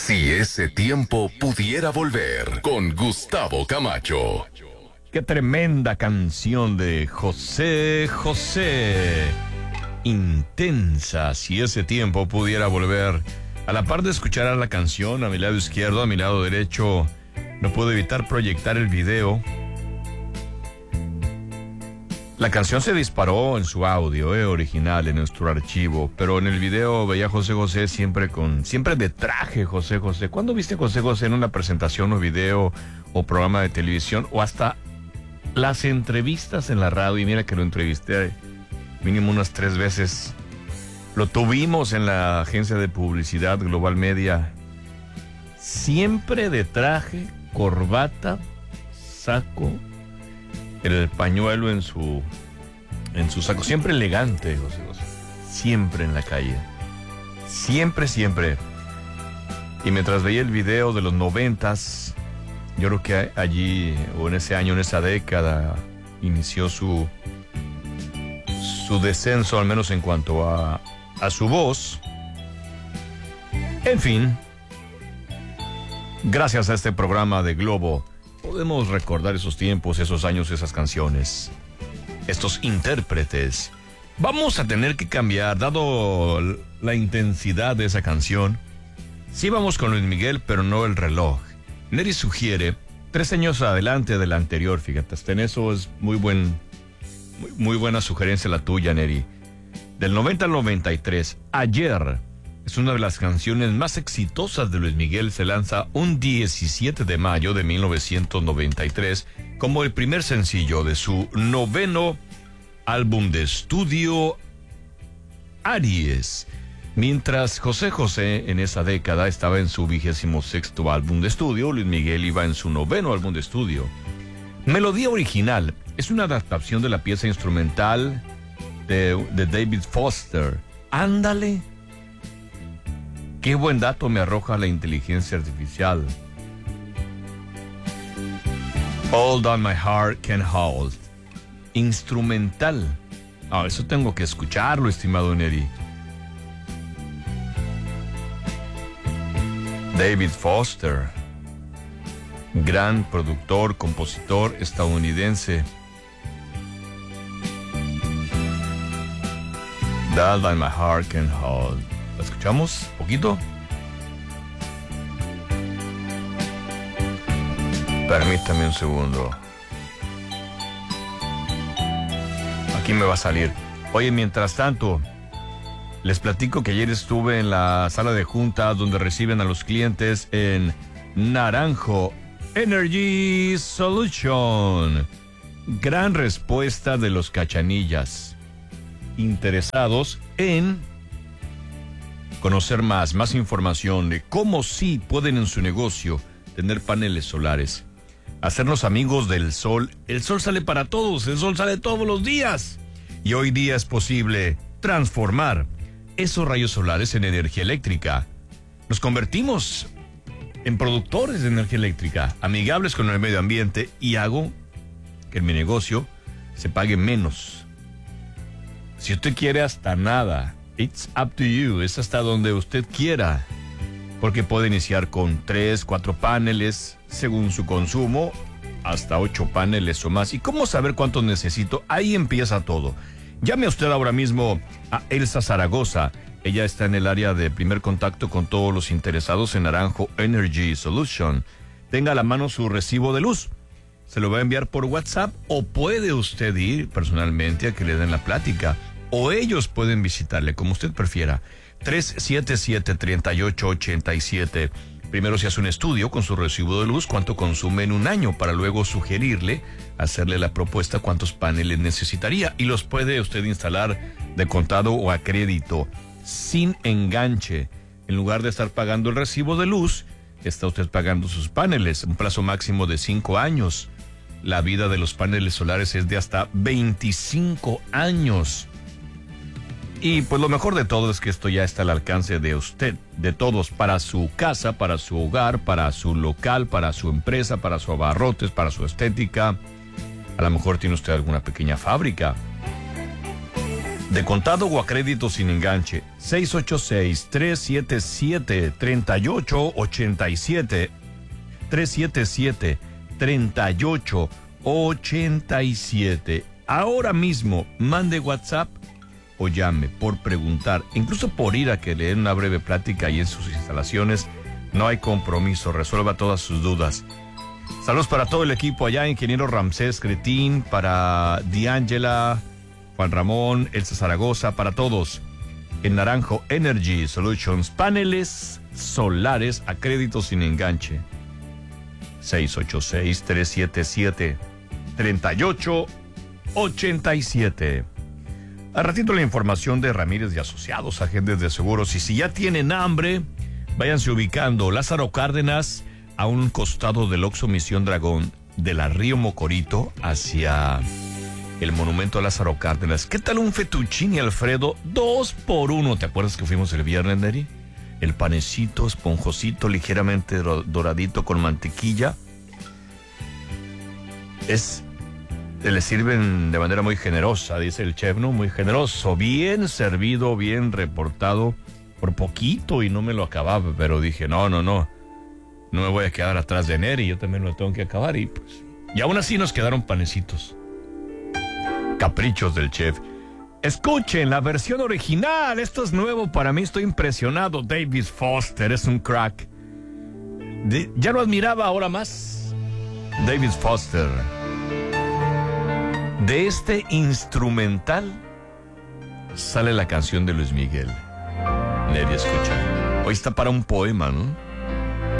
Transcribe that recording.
Si ese tiempo pudiera volver, con Gustavo Camacho. Qué tremenda canción de José José. Intensa, si ese tiempo pudiera volver. A la par de escuchar a la canción, a mi lado izquierdo, a mi lado derecho, no puedo evitar proyectar el video. La canción se disparó en su audio original en nuestro archivo, pero en el video veía a José José siempre de traje. José José, ¿cuándo viste a José José en una presentación o video o programa de televisión o hasta las entrevistas en la radio? Y mira que lo entrevisté mínimo unas 3 veces. Lo tuvimos en la agencia de publicidad Global Media. Siempre de traje, corbata, saco, el pañuelo en su saco. Siempre elegante, José José. Siempre en la calle. Siempre, siempre. Y mientras veía el video de los 90s, yo creo que allí, o en ese año, en esa década, inició su descenso, al menos en cuanto a su voz. En fin, gracias a este programa de Globo, podemos recordar esos tiempos, esos años, esas canciones, estos intérpretes. Vamos a tener que cambiar, dado la intensidad de esa canción. Sí vamos con Luis Miguel, pero no el reloj. Neri sugiere 3 años adelante de la anterior, fíjate, hasta en eso es muy buena sugerencia la tuya, Neri. Del 90 al 93, Ayer es una de las canciones más exitosas de Luis Miguel. Se lanza un 17 de mayo de 1993 como el primer sencillo de su 9º álbum de estudio, Aries. Mientras José José en esa década estaba en su 26º álbum de estudio, Luis Miguel iba en su 9º álbum de estudio. Melodía original es una adaptación de la pieza instrumental de David Foster. Ándale. Qué buen dato me arroja la inteligencia artificial. All That My Heart Can Hold. Instrumental. Eso tengo que escucharlo, estimado Neri. David Foster, gran productor, compositor estadounidense. All That My Heart Can Hold. ¿La escuchamos? ¿Poquito? Permítame un segundo. Aquí me va a salir. Oye, mientras tanto, les platico que ayer estuve en la sala de juntas donde reciben a los clientes en Naranjo Energy Solution. Gran respuesta de los cachanillas interesados en conocer más información de cómo sí pueden en su negocio tener paneles solares, hacernos amigos del sol. El sol sale para todos, el sol sale todos los días y hoy día es posible transformar esos rayos solares en energía eléctrica. Nos convertimos en productores de energía eléctrica, amigables con el medio ambiente, y hago que en mi negocio se pague menos. Si usted quiere, hasta nada. It's up to you. Es hasta donde usted quiera. Porque puede iniciar con 3, 4 paneles, según su consumo, hasta 8 paneles o más. ¿Y cómo saber cuántos necesito? Ahí empieza todo. Llame usted ahora mismo a Elsa Zaragoza. Ella está en el área de primer contacto con todos los interesados en Naranjo Energy Solution. Tenga a la mano su recibo de luz. Se lo va a enviar por WhatsApp, o puede usted ir personalmente a que le den la plática, o ellos pueden visitarle, como usted prefiera. 377-3887. Primero se hace un estudio con su recibo de luz, cuánto consume en un año, para luego sugerirle, hacerle la propuesta cuántos paneles necesitaría, y los puede usted instalar de contado o a crédito, sin enganche. En lugar de estar pagando el recibo de luz, está usted pagando sus paneles, un plazo máximo de 5 años. La vida de los paneles solares es de hasta 25 años. Y pues lo mejor de todo es que esto ya está al alcance de usted, de todos, para su casa, para su hogar, para su local, para su empresa, para sus abarrotes, para su estética. A lo mejor tiene usted alguna pequeña fábrica. De contado o a crédito sin enganche, 686-377-3887. 377-3887. Ahora mismo mande WhatsApp o llame por preguntar, incluso por ir a que le den una breve plática ahí en sus instalaciones. No hay compromiso, resuelva todas sus dudas. Saludos para todo el equipo allá, ingeniero Ramsés Cretín, para Diángela, Juan Ramón, Elsa Zaragoza, para todos. En Naranjo Energy Solutions, paneles solares a crédito sin enganche. 686-377-3887. Al ratito la información de Ramírez y Asociados, agentes de seguros. Y si ya tienen hambre, váyanse ubicando. Lázaro Cárdenas, a un costado del Oxxo Misión Dragón, de la Río Mocorito hacia el monumento a Lázaro Cárdenas. ¿Qué tal un fettuccine Alfredo 2x1? ¿Te acuerdas que fuimos el viernes, Neri? El panecito esponjosito, ligeramente doradito con mantequilla. Le sirven de manera muy generosa, dice el chef, ¿no? Muy generoso, bien servido, bien reportado. Por poquito y no me lo acababa, pero dije, no me voy a quedar atrás de Neri, yo también lo tengo que acabar. Y aún así nos quedaron panecitos. Caprichos del chef. Escuchen la versión original, esto es nuevo para mí, estoy impresionado. David Foster es un crack. Ya lo admiraba, ahora más. David Foster. De este instrumental sale la canción de Luis Miguel. Neri, escucha. Hoy está para un poema, ¿no?